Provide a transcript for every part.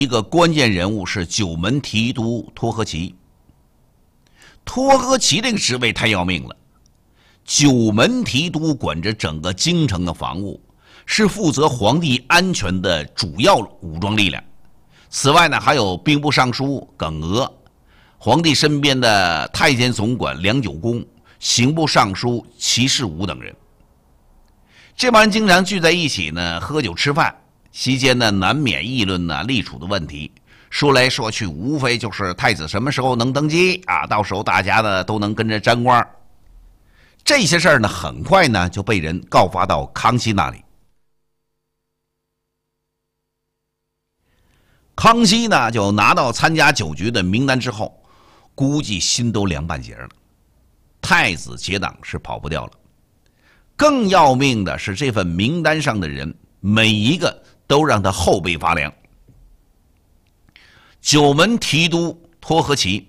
一个关键人物是九门提督托呵齐。托呵齐这个职位太要命了，九门提督管着整个京城的防务，是负责皇帝安全的主要武装力量。此外呢，还有兵部尚书耿娥，皇帝身边的太监总管梁九公、刑部尚书齐士武等人。这帮人经常聚在一起呢，喝酒吃饭，席间呢难免议论呢立储的问题，说来说去无非就是太子什么时候能登基啊，到时候大家呢都能跟着沾光。这些事儿呢很快呢就被人告发到康熙那里。康熙呢就拿到参加酒局的名单之后，估计心都凉半截了。太子结党是跑不掉了，更要命的是这份名单上的人每一个都让他后背发凉。九门提督托呵齐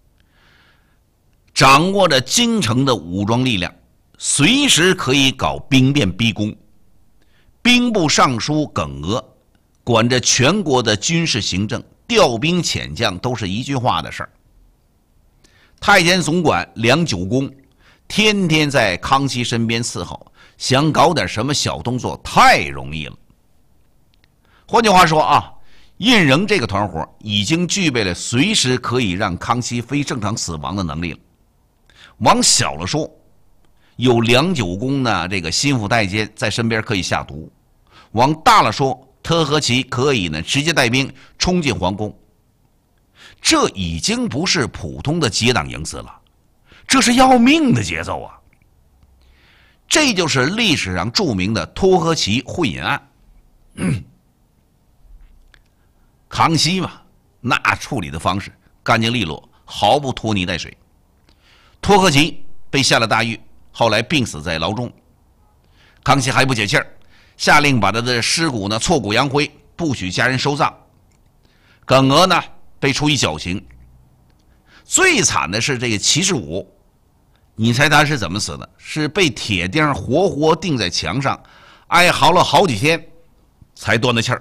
掌握着京城的武装力量，随时可以搞兵变逼宫。兵部尚书耿娥管着全国的军事行政，调兵遣将都是一句话的事儿。太监总管梁九公天天在康熙身边伺候，想搞点什么小动作太容易了。换句话说啊，胤禛这个团伙已经具备了随时可以让康熙非正常死亡的能力了。往小了说，有梁九公呢这个心腹太监在身边可以下毒；往大了说，托呵齐可以呢直接带兵冲进皇宫。这已经不是普通的结党营私了，这是要命的节奏啊！这就是历史上著名的托呵齐贿饮案。康熙嘛，那处理的方式干净利落，毫不拖泥带水。托呵齐被下了大狱，后来病死在牢中。康熙还不解气儿，下令把他的尸骨呢挫骨扬灰，不许家人收葬。耿娥呢被处以绞刑。最惨的是这个齐士武，你猜他是怎么死的？是被铁钉活活钉在墙上，哀嚎了好几天才断的气儿。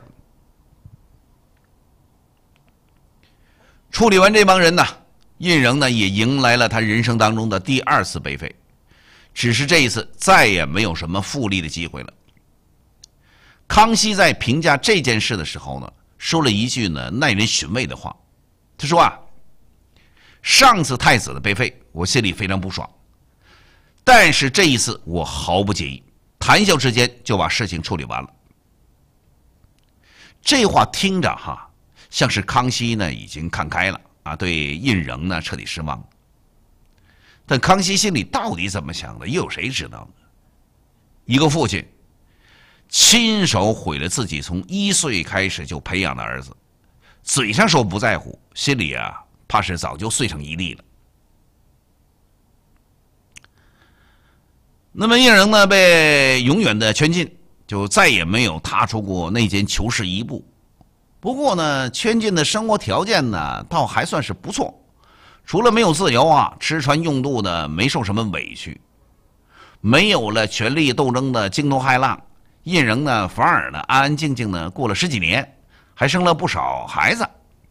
处理完这帮人呢，胤禛呢也迎来了他人生当中的第二次被废，只是这一次再也没有什么复立的机会了。康熙在评价这件事的时候呢，说了一句呢耐人寻味的话，他说啊，上次太子的被废我心里非常不爽，但是这一次我毫不介意，谈笑之间就把事情处理完了。这话听着哈，像是康熙呢已经看开了啊，对胤禛呢彻底失望。但康熙心里到底怎么想的，又有谁知道呢？一个父亲亲手毁了自己从1岁开始就培养的儿子，嘴上说不在乎，心里啊怕是早就碎成一地了。那么胤禛呢被永远的圈禁，就再也没有踏出过那间囚室一步。不过呢，圈禁的生活条件呢倒还算是不错，除了没有自由啊，吃穿用度呢没受什么委屈，没有了权力斗争的惊涛骇浪。胤禛呢反而呢安安静静的过了10几年，还生了不少孩子。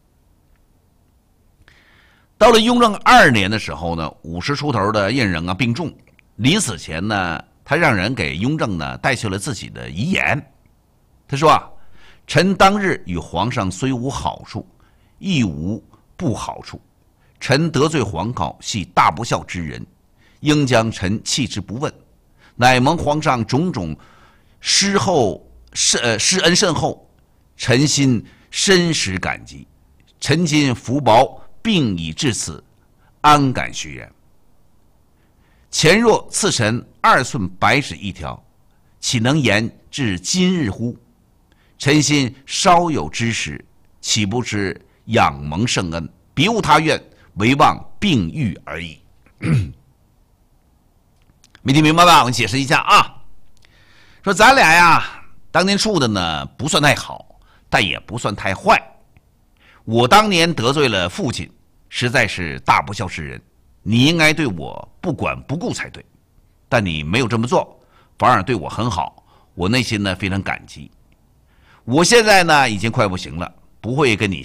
到了雍正2年的时候呢，50出头的胤禛啊病重，临死前呢，他让人给雍正呢带去了自己的遗言。他说啊，臣当日与皇上虽无好处，亦无不好处。臣得罪皇告，系大不孝之人，应将臣弃之不问。乃蒙皇上种种施恩甚厚，臣心深实感激。臣今福薄，病已至此，安敢虚然？前若赐臣2寸白纸一条，岂能言至今日乎？臣心稍有知识，岂不知仰蒙圣恩，别无他愿，唯望病愈而已。没听明白吧？我解释一下啊，说咱俩呀，当年处的呢不算太好，但也不算太坏。我当年得罪了父亲，实在是大不孝之人，你应该对我不管不顾才对，但你没有这么做，反而对我很好，我内心呢非常感激。我现在呢已经快不行了， 不会跟你